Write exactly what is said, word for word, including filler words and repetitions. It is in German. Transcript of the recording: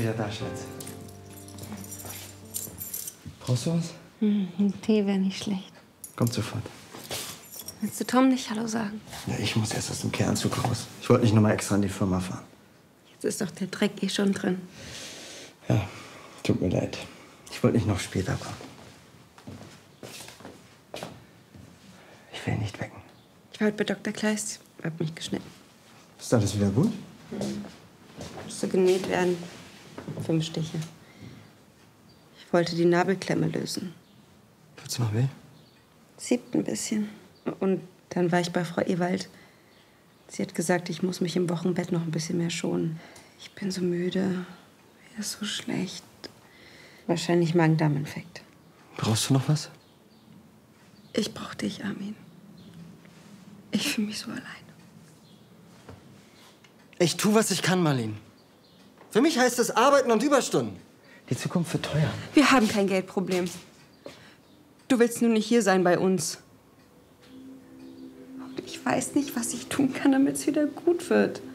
wieder da, Schatz. Brauchst du was? Hm, ein Tee wäre nicht schlecht. Kommt sofort. Willst du Tom nicht Hallo sagen? Ja, ich muss erst aus dem Kehranzug raus. Ich wollte nicht noch mal extra in die Firma fahren. Jetzt ist doch der Dreck eh schon drin. Ja, tut mir leid. Ich wollte nicht noch später kommen. Ich will nicht wecken. Ich war heute bei Doktor Kleist. Hab mich geschnitten. Ist alles wieder gut? Mhm. Musste genäht werden. Fünf Stiche. Ich wollte die Nabelklemme lösen. Tut's noch weh? Zieht ein bisschen. Und dann war ich bei Frau Ewald. Sie hat gesagt, ich muss mich im Wochenbett noch ein bisschen mehr schonen. Ich bin so müde. Mir ist so schlecht. Wahrscheinlich Magen-Darm-Infekt. Brauchst du noch was? Ich brauch dich, Armin. Ich fühle mich so allein. Ich tu, was ich kann, Marlene. Für mich heißt es Arbeiten und Überstunden. Die Zukunft wird teuer. Wir haben kein Geldproblem. Du willst nur nicht hier sein bei uns. Und ich weiß nicht, was ich tun kann, damit es wieder gut wird.